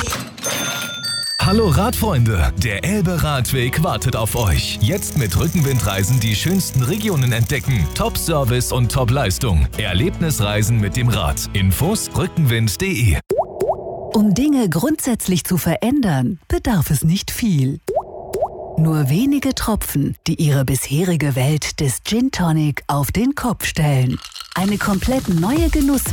Hallo Radfreunde, der Elbe-Radweg wartet auf euch. Jetzt mit Rückenwindreisen die schönsten Regionen entdecken. Top-Service und Top-Leistung. Erlebnisreisen mit dem Rad. Infos rückenwind.de. Um Dinge grundsätzlich zu verändern, bedarf es nicht viel. Nur wenige Tropfen, die ihre bisherige Welt des Gin Tonic auf den Kopf stellen. Eine komplett neue